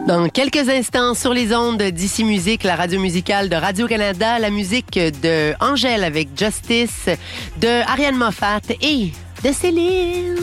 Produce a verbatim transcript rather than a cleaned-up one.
Dans quelques instants, sur les ondes d'Ici Musique, la radio musicale de Radio-Canada, la musique de Angèle avec Justice, de Ariane Moffat et de Céline.